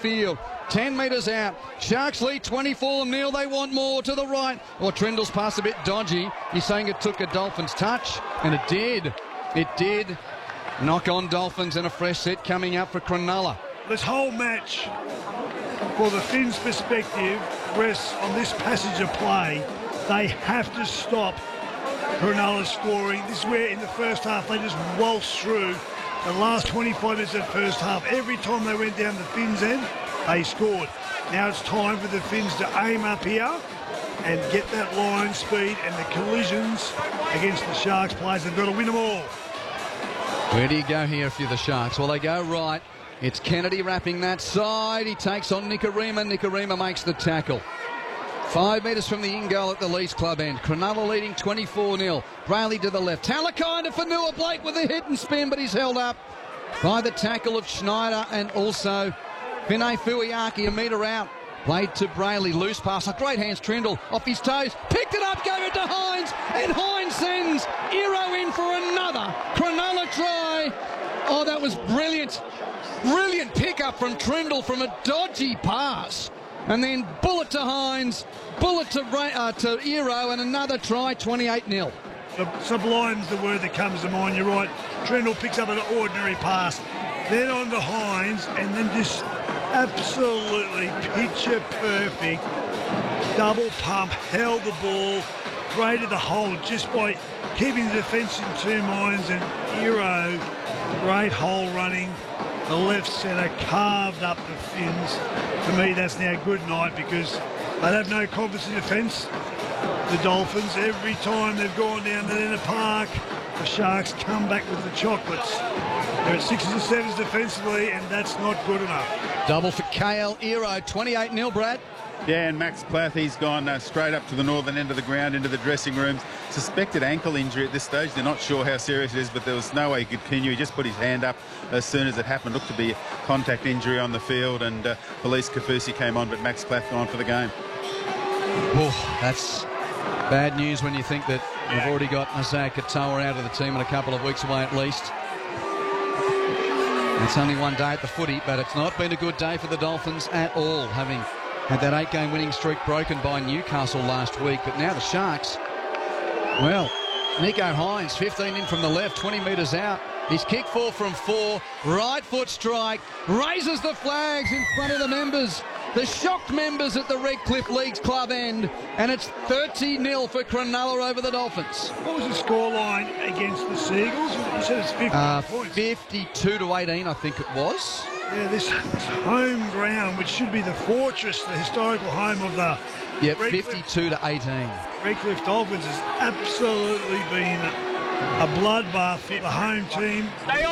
field. 10 metres out. Sharks lead 24-0. They want more to the right. Well, Trindle's pass a bit dodgy. He's saying it took a Dolphins touch, and it did. It did. Knock on Dolphins and a fresh set coming up for Cronulla. This whole match, for the Finns' perspective, rests on this passage of play. They have to stop Cronulla scoring. This is where in the first half they just waltzed through the last 25 minutes of the first half. Every time they went down the Finns' end, they scored. Now it's time for the Finns to aim up here and get that line speed, and the collisions against the Sharks players. They've got to win them all. Where do you go here if you're the Sharks? Well, they go right. It's Kennedy wrapping that side. He takes on Nikorima. Nikorima makes the tackle. 5 metres from the in-goal at the Leeds Club end. Cronulla leading 24-0. Brayley to the left. Talakai to Fanua Blake with a hit and spin, but he's held up by the tackle of Schneider and also Vinay Fuiaki a metre out. Played to Brayley. Loose pass. A great hands. Trindle off his toes. Picked it up. Gave it to Hines. And Hines sends Iro in for another Cronulla try. Oh, that was brilliant. Brilliant pickup from Trindle from a dodgy pass. And then bullet to Hines, bullet to Iro, and another try, 28-0. Sublime's the word that comes to mind, you're right. Trindle picks up an ordinary pass, then on to Hines, and then just absolutely picture perfect. Double pump, held the ball, created the hole just by keeping the defence in two minds, and Iro, great hole running. The left centre carved up the Finns. To me, that's now good night because they have no confidence in defence. The Dolphins, every time they've gone down to the park, the Sharks come back with the chocolates. They're at 6s and 7s defensively, and that's not good enough. Double for KL Iro, 28-0, Brad. Yeah, and Max Plath, he's gone straight up to the northern end of the ground into the dressing rooms. Suspected ankle injury at this stage. They're not sure how serious it is, but there was no way he could continue. He just put his hand up as soon as it happened. Looked to be a contact injury on the field, and Felice Kafusi came on, but Max Plath gone for the game. Oh, that's bad news when you think that we've already got Isaiah Katoa out of the team and a couple of weeks away at least. It's only one day at the footy, but it's not been a good day for the Dolphins at all, having had that 8-game winning streak broken by Newcastle last week. But now the Sharks, well, Nicho Hines, 15 in from the left, 20 metres out. His kick 4 from 4, right foot strike, raises the flags in front of the members, the shocked members at the Redcliffe Leagues Club end, and it's 30-0 for Cronulla over the Dolphins. What was the scoreline against the Seagulls? You said it's 50 points. 52-18, I think it was. Yeah, this home ground, which should be the fortress, the historical home of the 52-18. Redcliffe Dolphins has absolutely been a bloodbath for the home team.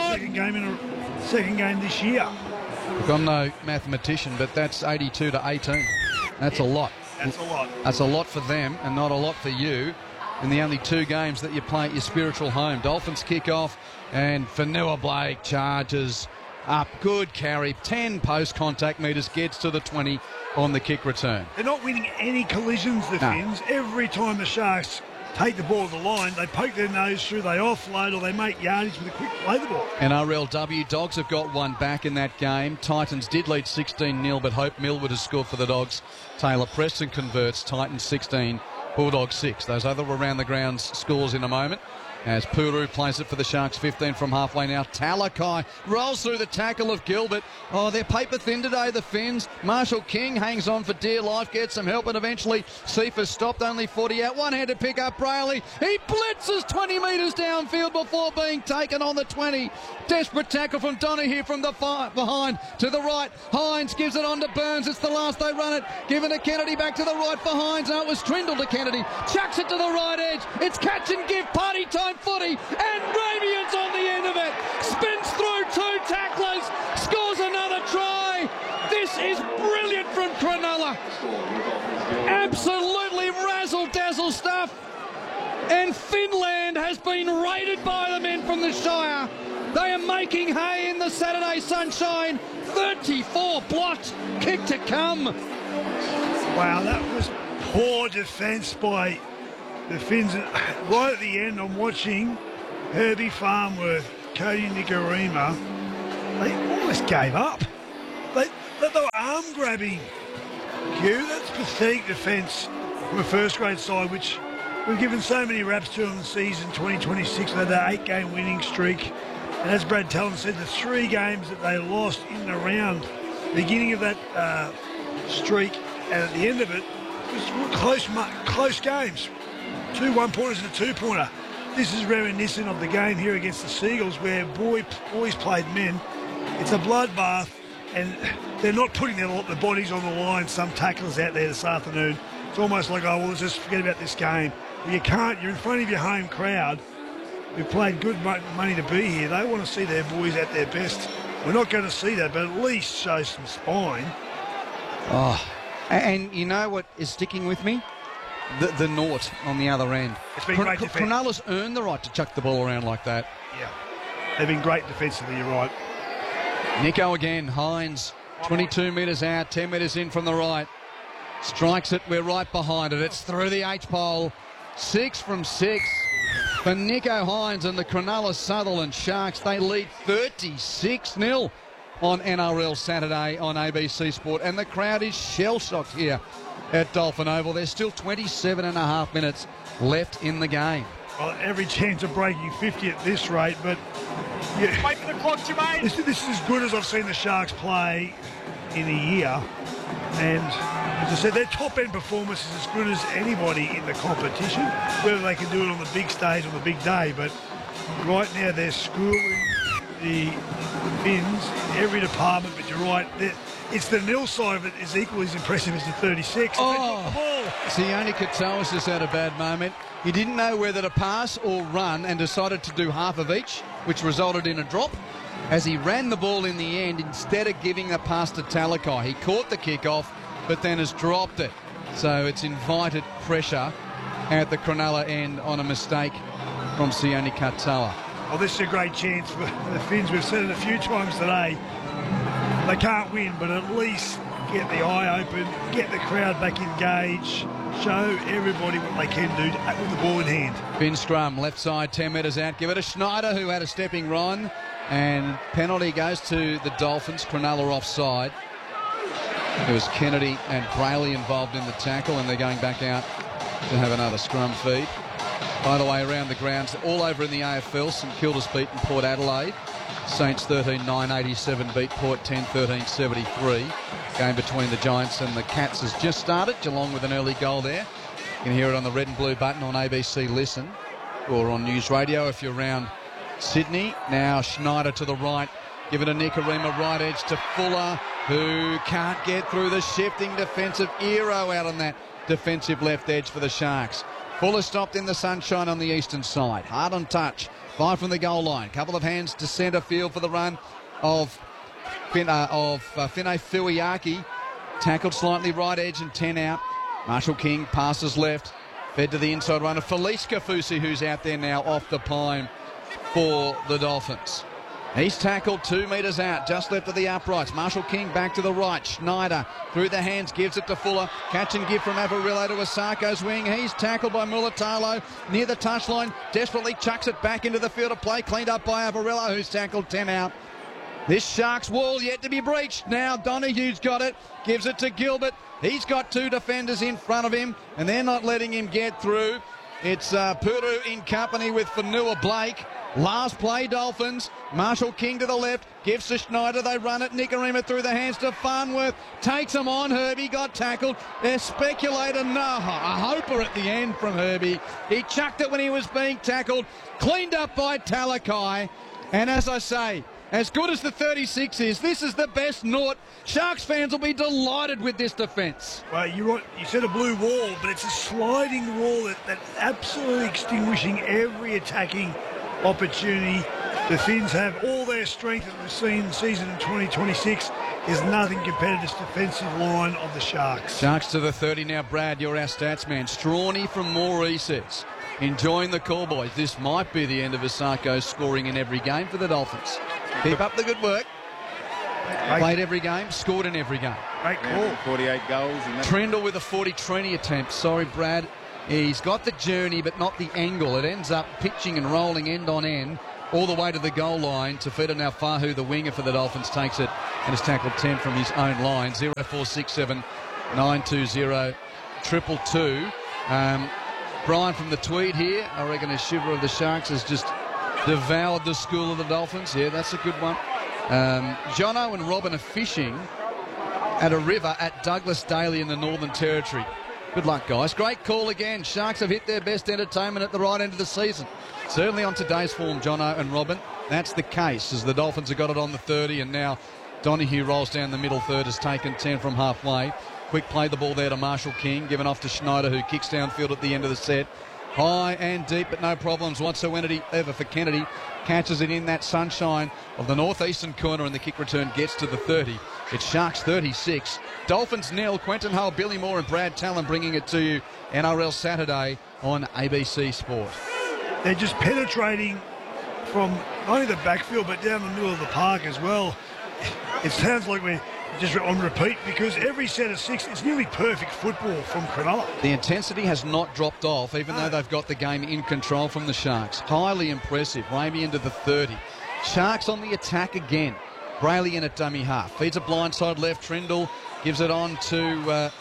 Second game this year. Look, I'm no mathematician, but that's 82-18. That's a lot. That's a lot. That's a lot for them and not a lot for you in the only 2 games that you play at your spiritual home. Dolphins kick off and Fanua Blake charges up. Good carry. 10 post-contact metres, gets to the 20 on the kick return. They're not winning any collisions, the Finns. Every time the Sharks take the ball to the line, they poke their nose through, they offload, or they make yardage with a quick play the ball. And RLW Dogs have got one back in that game. Titans did lead 16-0, but Hope Millwood has scored for the Dogs. Taylor Preston converts. Titans 16, Bulldogs 6. Those other around the grounds scores in a moment. As Puru plays it for the Sharks, 15 from halfway now. Talakai rolls through the tackle of Gilbert. Oh, they're paper thin today, the Finns. Marshall King hangs on for dear life, gets some help, and eventually Cephas stopped, only 40 out. One-handed pick up Brayley. He blitzes 20 metres downfield before being taken on the 20. Desperate tackle from Donahue from the behind to the right. Hines gives it on to Burns. It's the last they run it. Given to Kennedy, back to the right for Hines. No, it was Trindle to Kennedy. Chucks it to the right edge. It's catch and give, party time footy, and Radiant's on the end of it. Spins through 2 tacklers, scores another try. This is brilliant from Cronulla. Absolutely razzle-dazzle stuff. And Finland has been raided by the men from the Shire. They are making hay in the Saturday sunshine. 34 blocked, kick to come. Wow, that was poor defence by the Finns. Right at the end, I'm watching Herbie Farnworth, Cody Nikorima. They almost gave up. They were arm grabbing. Q, that's pathetic defence from a first grade side, which we've given so many raps to in the season 2026. They had that 8-game winning streak. And as Brad Talon said, the 3 games that they lost in the round, beginning of that streak and at the end of it, was close games. 2 1-pointers and a 2-pointer. This is reminiscent of the game here against the Seagulls where boys played men. It's a bloodbath, and they're not putting their bodies on the line. Some tacklers out there this afternoon. It's almost like, oh, well, let's just forget about this game. Well, you can't. You're in front of your home crowd. We've paid good money to be here. They want to see their boys at their best. We're not going to see that, but at least show some spine. Oh, and you know what is sticking with me? The naught on the other end. It's been great defence. Cronulla's earned the right to chuck the ball around like that. Yeah. They've been great defensively, you're right. Nico again. Hines, 22 metres out, 10 metres in from the right. Strikes it. We're right behind it. It's through the H-pole. 6 from 6 for Nico Hines and the Cronulla Sutherland Sharks. They lead 36-0 on NRL Saturday on ABC Sport. And the crowd is shell-shocked here at Dolphin Oval. There's still 27.5 minutes left in the game. Well, every chance of breaking 50 at this rate, but yeah, wait for the clock, Jermaine. This is as good as I've seen the Sharks play in a year. And as I said, their top-end performance is as good as anybody in the competition, whether they can do it on the big stage on the big day. But right now they're schooling the Finns in every department. But you're right, it's the nil side of it is equally as impressive as the 36. Oh, Sione Katoa's just had a bad moment. He didn't know whether to pass or run and decided to do half of each, which resulted in a drop. As he ran the ball in the end, instead of giving a pass to Talakai, he caught the kickoff, but then has dropped it. So it's invited pressure at the Cronulla end on a mistake from Sione Katoa. Well, this is a great chance for the Finns. We've said it a few times today. They can't win, but at least get the eye open, get the crowd back engaged, show everybody what they can do with the ball in hand. Finn scrum, left side, 10 metres out. Give it to Schneider, who had a stepping run. And penalty goes to the Dolphins. Cronulla offside. There was Kennedy and Brayley involved in the tackle, and they're going back out to have another scrum feed. By the way, around the grounds, all over in the AFL, St Kilda's beaten Port Adelaide. Saints 13-9-87 beat Port 10-13-73. Game between the Giants and the Cats has just started. Geelong with an early goal there. You can hear it on the red and blue button on ABC Listen or on News Radio if you're around Sydney. Now Schneider to the right. Give it to Nikorima, right edge to Fuller, who can't get through the shifting defensive Ero out on that defensive left edge for the Sharks. Fuller stopped in the sunshine on the eastern side. Hard on touch. 5 from the goal line. Couple of hands to centre field for the run of Fine Fuiaki. Tackled slightly right edge and 10 out. Marshall King passes left. Fed to the inside runner. Felice Kafusi, who's out there now off the pine for the Dolphins. He's tackled 2 metres out, just left of the uprights. Marshall King back to the right. Schneider through the hands, gives it to Fuller. Catch and give from Avarillo to Asako's wing. He's tackled by Mulatalo near the touchline. Desperately chucks it back into the field of play. Cleaned up by Avarillo, who's tackled 10 out. This Sharks wall yet to be breached. Now Donohue's got it. Gives it to Gilbert. He's got 2 defenders in front of him, and they're not letting him get through. It's Puru in company with Fanua Blake. Last play, Dolphins. Marshall King to the left. Gives to Schneider. They run it. Nikorima through the hands to Farnworth. Takes him on. Herbie got tackled. There's speculator. No, a hoper at the end from Herbie. He chucked it when he was being tackled. Cleaned up by Talakai. And as I say, as good as the 36 is, this is the best naught. Sharks fans will be delighted with this defence. Well, you're right. You said a blue wall, but it's a sliding wall that's absolutely extinguishing every attacking opportunity. The Finns have all their strength that we've seen season in 2026. There's nothing compared to this defensive line of the Sharks. Sharks to the 30 now. Brad, you're our stats man. Strawny from Moree says, enjoying the call, boys. This might be the end of Asako scoring in every game for the Dolphins. Keep up the good work. Played every game, scored in every game. Great call. 48 goals. Trendle with a 40-20 attempt. Sorry, Brad. He's got the journey, but not the angle. It ends up pitching and rolling end on end. all the way to the goal line. Tafita Naufahu, the winger for the Dolphins, takes it and is tackled 10 from his own line. 0467 920 222. Brian from the Tweed here. I reckon a shiver of the Sharks has just devoured the school of the Dolphins. Yeah, that's a good one. Jono and Robin are fishing at a river at Douglas Daly in the Northern Territory. Good luck, guys. Great call again. Sharks have hit their best entertainment at the right end of the season. Certainly on today's form, Jono and Robin. That's the case, as the Dolphins have got it on the 30, and now Donahue rolls down the middle third, has taken 10 from halfway. Quick played the ball there to Marshall King, given off to Schneider, who kicks downfield at the end of the set. High and deep, but no problems whatsoever for Kennedy. Catches it in that sunshine of the northeastern corner, and the kick return gets to the 30. It's Sharks 36. Dolphins nil. Quentin Hull, Billy Moore and Brad Talon bringing it to you NRL Saturday on ABC Sport. They're just penetrating from not only the backfield but down the middle of the park as well. It sounds like we're just on repeat because every set of 6, it's nearly perfect football from Cronulla. The intensity has not dropped off, even though they've got the game in control from the Sharks. Highly impressive. Ramey into the 30. Sharks on the attack again. Brayley in at dummy half. Feeds a blindside left. Trindle gives it on to...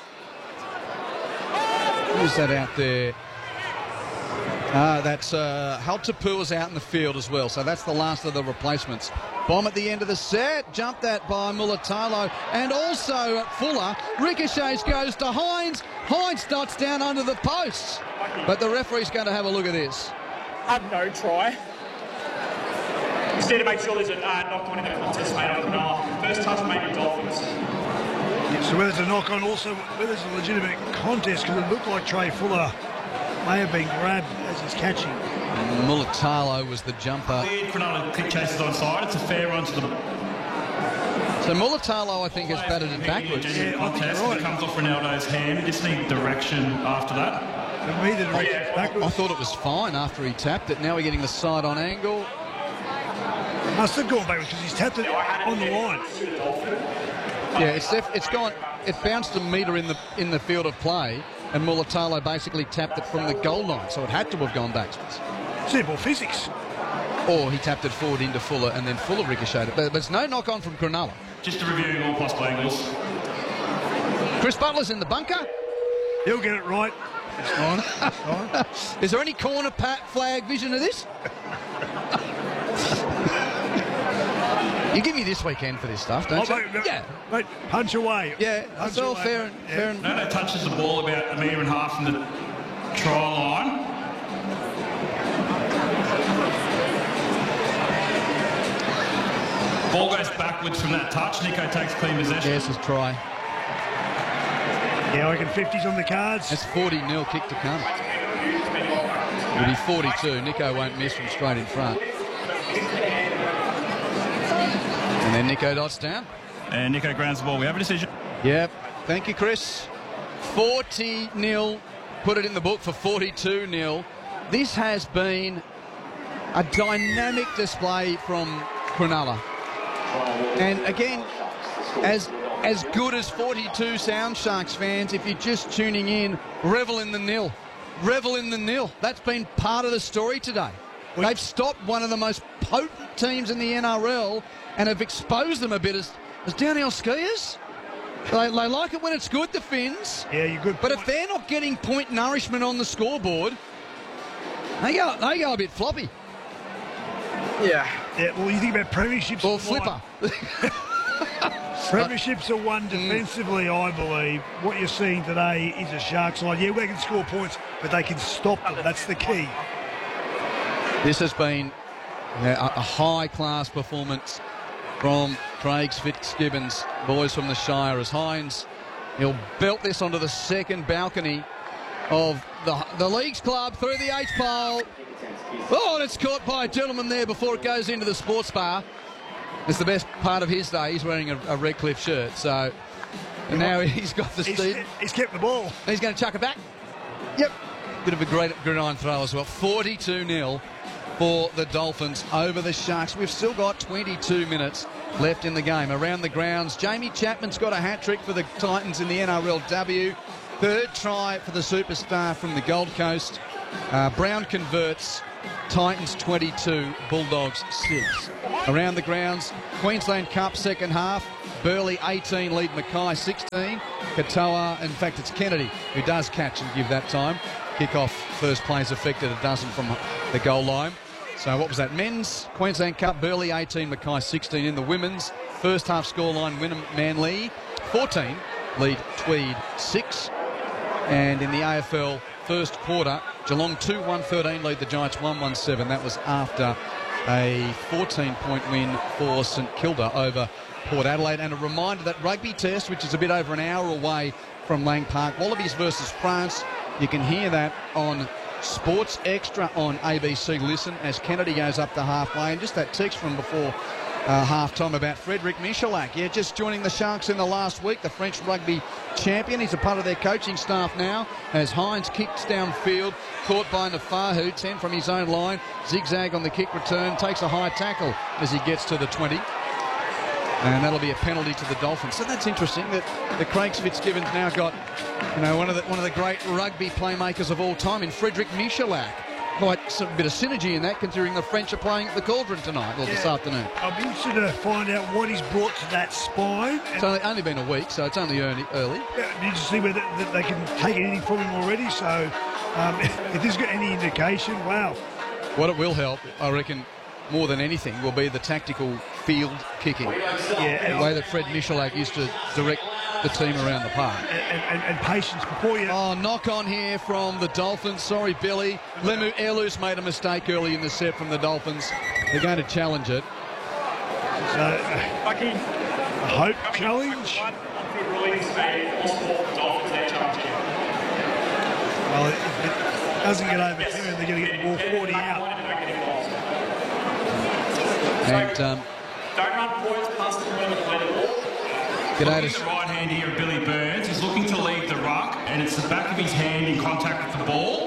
who's that out there? That's Haltapua's out in the field as well. So that's the last of the replacements. Bomb at the end of the set. Jumped that by Mulatalo. And also Fuller. Ricochets goes to Hines. Hines dots down under the posts. But the referee's going to have a look at this. No try. Instead to make sure there's a knock-on in the contest made on Cronulla. First touch made with Dolphins. So whether it's a knock-on, also whether it's a legitimate contest, because it looked like Trey Fuller may have been grabbed as he's catching. Mulatalo was the jumper. Cronulla kick chases onside. It's a fair run to the... So Mulatalo, I think, has batted it backwards. Yeah, contest. It comes off Ronaldo's hand. You just need direction after that. For me, the direction's backwards. I thought it was fine after he tapped it. Now we're getting the side-on angle. Must have gone backwards because he's tapped it on the line. Yeah, it's gone. It bounced a metre in the field of play, and Mulatalo basically tapped it from the goal line, so it had to have gone backwards. Simple physics. Or he tapped it forward into Fuller, and then Fuller ricocheted. But it's no knock-on from Cronulla. Just to review all possible angles. Chris Butler's in the bunker. He'll get it right. It's fine. Is there any corner flag vision of this? You give me this weekend for this stuff, don't you? Mate, punch away. Yeah, that's all fair and... No, touches the ball about a metre and a half from the try line. Ball goes backwards from that touch. Nico takes clean possession. Yes, it's try. Yeah, I reckon 50's on the cards. That's 40-0 kick to come. It'll be 42. Nico won't miss from straight in front. And then Nico dots down. And Nico grounds the ball. We have a decision. Yep. Thank you, Chris. 40-0. Put it in the book for 42-0. This has been a dynamic display from Cronulla. And again, as good as 42 sound, Sharks fans, if you're just tuning in, revel in the nil. Revel in the nil. That's been part of the story today. They've stopped one of the most potent teams in the NRL and have exposed them a bit as downhill skiers. They like it when it's good, the Finns. Yeah, you're good. But if they're not getting point nourishment on the scoreboard, they go a bit floppy. Yeah, well, you think about premierships... Or flipper. Premierships are won defensively, I believe. What you're seeing today is a Sharks side. Yeah, they can score points, but they can stop them. That's the key. This has been a high-class performance from Craig Fitzgibbons, boys from the Shire, as Hines, he'll belt this onto the second balcony of the Leagues Club through the H-pole. Oh, and it's caught by a gentleman there before it goes into the sports bar. It's the best part of his day. He's wearing a Redcliffe shirt, so and now he's got the steed. He's kept the ball. He's going to chuck it back. Yep. Bit of a great gridiron throw as well. 42-0 for the Dolphins over the Sharks. We've still got 22 minutes left in the game. Around the grounds, Jamie Chapman's got a hat-trick for the Titans in the NRLW. Third try for the superstar from the Gold Coast. Brown converts Titans 22, Bulldogs 6. Around the grounds, Queensland Cup second half. Burleigh 18, lead Mackay 16. Katoa, in fact it's Kennedy who does catch and give that time. Kick-off first plays affected, a dozen from the goal line. So what was that? Men's Queensland Cup, Burleigh 18, Mackay 16. In the women's, first half scoreline, Wynnum Manly 14, lead Tweed 6. And in the AFL first quarter, Geelong 2-1-13, lead the Giants 1-1-7. That was after a 14-point win for St Kilda over Port Adelaide. And a reminder that rugby test, which is a bit over an hour away from Lang Park, Wallabies versus France, you can hear that on Sports Extra on ABC Listen as Kennedy goes up to halfway. And just that text from before half-time about Frederic Michalak. Yeah, just joining the Sharks in the last week, the French rugby champion. He's a part of their coaching staff now as Hines kicks downfield, caught by Nafahu, 10 from his own line, zigzag on the kick return, takes a high tackle as he gets to the 20. And that'll be a penalty to the Dolphins. So that's interesting that the Craig Fitzgibbons now got, one of the great rugby playmakers of all time in Frederic Michalak. Quite some bit of synergy in that, considering the French are playing at the Cauldron tonight, or this afternoon. I'll be interested to find out what he's brought to that spine. It's only been a week, so it's only early. Yeah, need to see whether they can take anything from him already. So if there's got any indication, wow. What it will help, I reckon, more than anything, will be the tactical field kicking. Yeah, the way that Fred Michalak used to direct the team around the park. And patience before you... Oh, knock on here from the Dolphins. Sorry, Billy. Lemu Elus made a mistake early in the set from the Dolphins. They're going to challenge it. So, a hope challenge. Well, if it doesn't get overturned, they're going to get ball 40 out. And don't run points past the point of the ball. G'day The right hand here of Billy Burns. He's looking to leave the ruck, and it's the back of his hand in contact with the ball.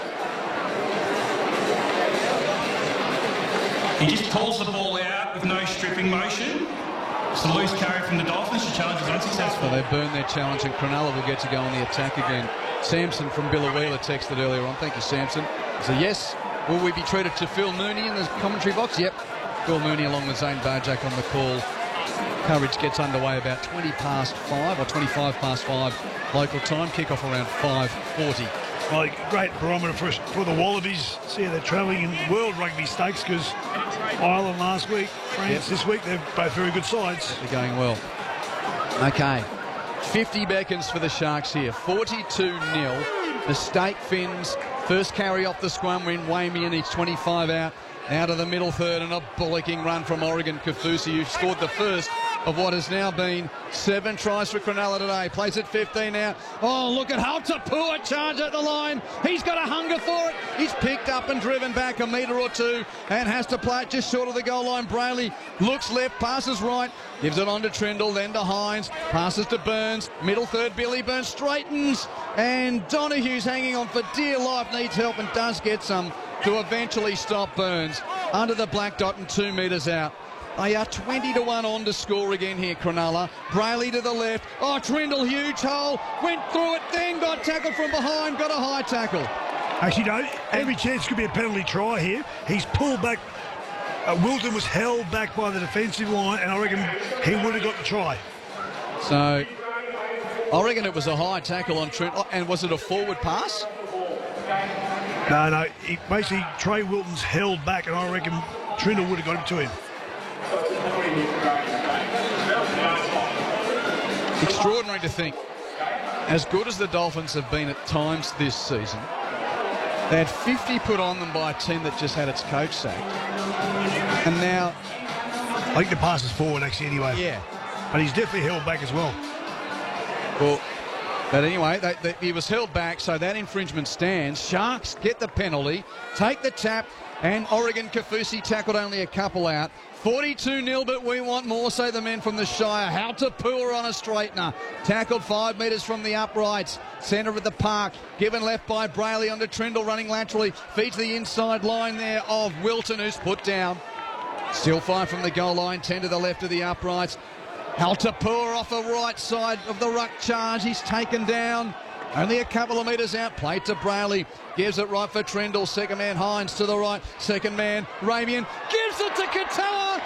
He just pulls the ball out with no stripping motion. It's a loose carry from the Dolphins. The challenge is unsuccessful. So they burn their challenge, and Cronulla will get to go on the attack again. Samson from Billawheeler texted earlier on. Thank you, Samson. So yes, will we be treated to Phil Mooney in the commentary box? Yep. Phil Mooney along with Zane Barjack on the call. Coverage gets underway about 20 past 5 or 25 past 5 local time. Kick-off around 5:40. Well, great barometer for the Wallabies. See how they're travelling in World Rugby Stakes, because Ireland last week, France this week, they're both very good sides. They're going well. Okay. 50 beckons for the Sharks here. 42-0. The State Finns. First carry off the scrum when Wamian, he's 25 out. Out of the middle third, and a bullocking run from Oregon Kaufusi, who scored the first of what has now been 7 tries for Cronulla today. Plays at 15 out. Oh, look at Haltapua charge at the line. He's got a hunger for it. He's picked up and driven back a metre or two and has to play it just short of the goal line. Brayley looks left, passes right, gives it on to Trindle, then to Hines, passes to Burns. Middle third, Billy Burns straightens, and Donohue's hanging on for dear life, needs help and does get some to eventually stop Burns under the black dot and 2 metres out. They are 20-1 on to score again here, Cronulla. Brayley to the left. Oh, Trindle, huge hole. Went through it, then got tackled from behind. Got a high tackle. Actually, no, every chance could be a penalty try here. He's pulled back. Wilton was held back by the defensive line, and I reckon he would have got the try. So, I reckon it was a high tackle on Trent. Oh, and was it a forward pass? No, basically Trey Wilton's held back, and I reckon Trindle would have got it to him. Extraordinary to think, as good as the Dolphins have been at times this season, they had 50 put on them by a team that just had its coach sacked. And now... I think the pass is forward, actually, anyway. Yeah. But he's definitely held back as well. Well, but anyway, he was held back, so that infringement stands. Sharks get the penalty, take the tap, and Oregon Kaufusi tackled only a couple out. 42-0, but we want more, say the men from the Shire. Haltapua on a straightener. Tackled 5 metres from the uprights. Centre of the park. Given left by Brayley onto Trindle, running laterally. Feeds the inside line there of Wilton, who's put down. Still 5 from the goal line, 10 to the left of the uprights. Haltapua off the right side of the ruck charge. He's taken down. Only a couple of metres out. Played to Brayley. Gives it right for Trendle. Second man Hines to the right. Second man Ramian. Gives it to Katoa.